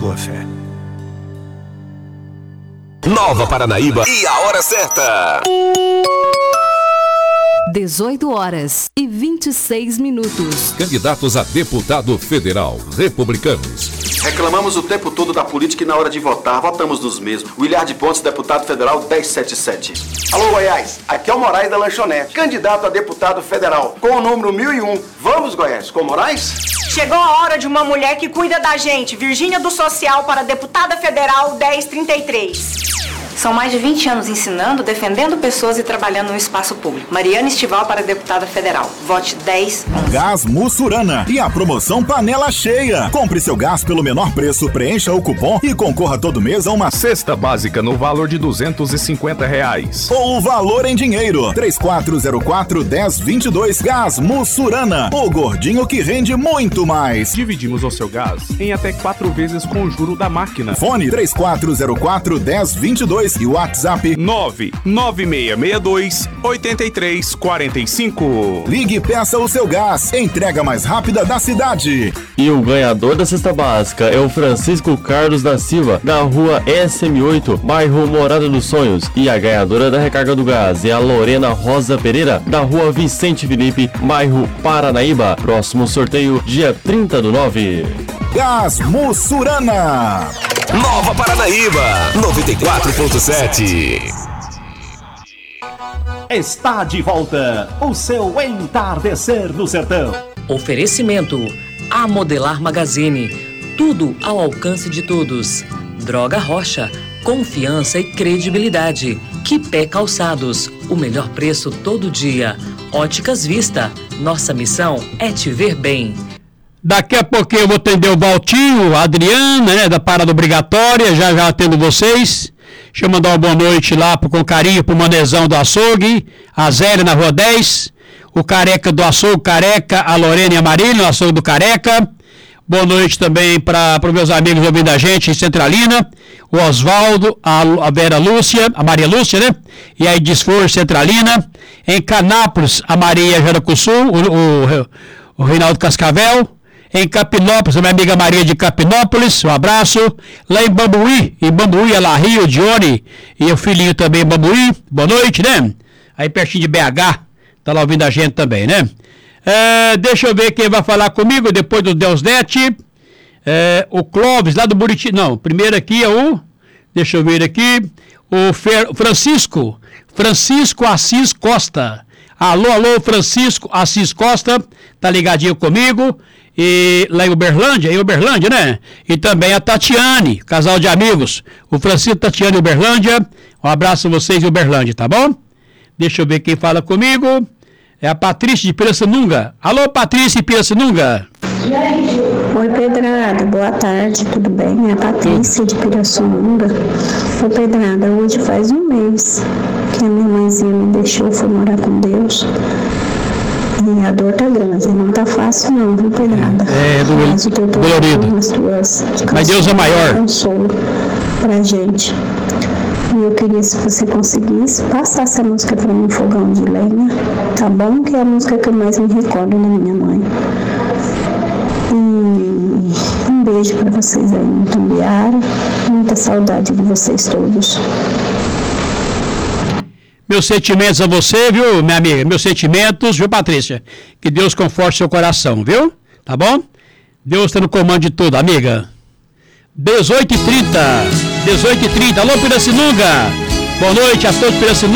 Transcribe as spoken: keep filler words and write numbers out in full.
tua fé. Nova Paranaíba e a hora certa. dezoito horas e vinte e seis minutos. Candidatos a deputado federal, republicanos. Reclamamos o tempo todo da política e na hora de votar, votamos nos mesmos. William de Pontes, deputado federal dez setenta e sete. Alô, Goiás, aqui é o Moraes da Lanchonete, candidato a deputado federal, com o número mil e um. Vamos, Goiás, com o Moraes? Chegou a hora de uma mulher que cuida da gente. Virgínia do Social para deputada federal dez trinta e três. São mais de vinte anos ensinando, defendendo pessoas e trabalhando no espaço público. Mariana Estival para deputada federal. Vote dez onze. Gás Mussurana e a promoção Panela Cheia. Compre seu gás pelo menor preço, preencha o cupom e concorra todo mês a uma cesta básica no valor de duzentos e cinquenta reais. Ou o valor em dinheiro. três quatro zero quatro, um zero dois dois. Gás Mussurana. O gordinho que rende muito mais. Dividimos o seu gás em até quatro vezes com o juro da máquina. Fone três quatro zero quatro, um zero dois dois e o WhatsApp nove nove seis seis dois, oito três quatro cinco. Ligue e peça o seu gás. Entrega mais rápida da cidade. E o ganhador da cesta básica é o Francisco Carlos da Silva, da rua S M oito, bairro Morada dos Sonhos. E a ganhadora da recarga do gás é a Lorena Rosa Pereira, da rua Vicente Felipe, bairro Paranaíba. Próximo sorteio dia trinta do nove. Gás Mussurana. Nova Paranaíba, noventa e quatro ponto sete. Está de volta o seu Entardecer no Sertão. Oferecimento A Modelar Magazine. Tudo ao alcance de todos. Droga Rocha. Confiança e credibilidade. Quipé Calçados. O melhor preço todo dia. Óticas Vista. Nossa missão é te ver bem. Daqui a pouquinho eu vou atender o Valtinho, a Adriana, né, da Parada Obrigatória, já já atendo vocês. Deixa eu mandar uma boa noite lá pro, com carinho pro Manezão do Açougue, a Zélia na Rua dez, o Careca do Açougue, Careca, a Lorena e a Marília no Açougue do Careca. Boa noite também para os meus amigos ouvindo a gente em Centralina, o Oswaldo, a, a Vera Lúcia, a Maria Lúcia, né? E a Edisfor Centralina. Em Canápolis, a Maria Jaracuçu, o, o, o Reinaldo Cascavel. Em Capinópolis, a minha amiga Maria de Capinópolis, um abraço. Lá em Bambuí, em Bambuí, ela Rio, Dione, e o filhinho também em Bambuí, boa noite, né? Aí pertinho de B H, tá lá ouvindo a gente também, né? É, deixa eu ver quem vai falar comigo depois do Deus Net. É, o Clóvis, lá do Buriti, não, primeiro aqui é o, deixa eu ver aqui, o Fer, Francisco, Francisco Assis Costa. Alô, alô, Francisco Assis Costa, tá ligadinho comigo. E lá em Uberlândia, em Uberlândia, né? E também a Tatiane, casal de amigos. O Francisco, Tatiane, Uberlândia. Um abraço a vocês em Uberlândia, tá bom? Deixa eu ver quem fala comigo. É a Patrícia de Pirassununga. Alô, Patrícia de Pirassununga. Oi, Pedrada, boa tarde, tudo bem? É a Patrícia de Pirassununga. Oi, Pedrada, hoje faz um mês que a minha mãezinha me deixou, foi morar com Deus. E a dor tá grande, não tá fácil não, viu, Pedrada? É, é do, dolorido. Mas Deus é maior. Consolo pra gente. E eu queria, se você conseguisse, passar essa música pra mim, Fogão de Lenha, tá bom? Que é a música que eu mais me recordo da minha mãe. E um beijo pra vocês aí no Tumbiara, muita saudade de vocês todos. Meus sentimentos a você, viu, minha amiga? Meus sentimentos, viu, Patrícia? Que Deus conforte seu coração, viu? Tá bom? Deus está no comando de tudo, amiga. dezoito e trinta. dezoito e trinta. Alô, Pirassununga. Boa noite a todos, Pirassununga.